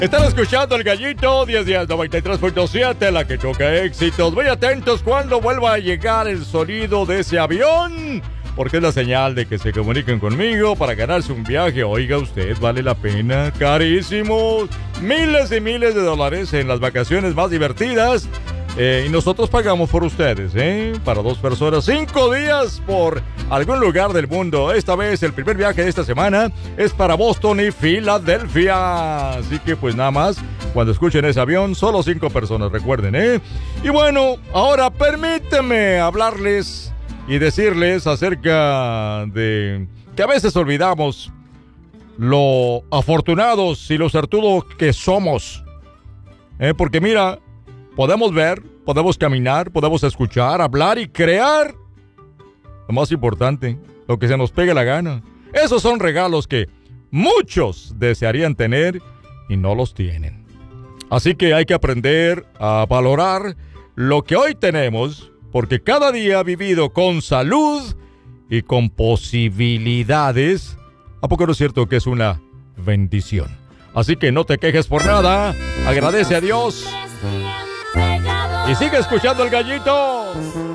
Están escuchando El Gallito, 1093.7, la que choca éxitos. Muy atentos cuando vuelva a llegar el sonido de ese avión, porque es la señal de que se comuniquen conmigo para ganarse un viaje. Oiga usted, vale la pena, carísimos. Miles y miles de dólares en las vacaciones más divertidas. Y nosotros pagamos por ustedes, para 2 personas, 5 días por algún lugar del mundo. Esta vez el primer viaje de esta semana es para Boston y Filadelfia. Así que pues nada más, cuando escuchen ese avión, solo 5 personas, recuerden, Y bueno, ahora permíteme hablarles y decirles acerca de que a veces olvidamos lo afortunados y lo suertudos que somos. Porque mira, podemos ver, podemos caminar, podemos escuchar, hablar y crear. Lo más importante, lo que se nos pegue la gana. Esos son regalos que muchos desearían tener y no los tienen. Así que hay que aprender a valorar lo que hoy tenemos, porque cada día vivido con salud y con posibilidades, ¿a poco no es cierto que es una bendición? Así que no te quejes por nada, agradece a Dios y sigue escuchando El Gallito.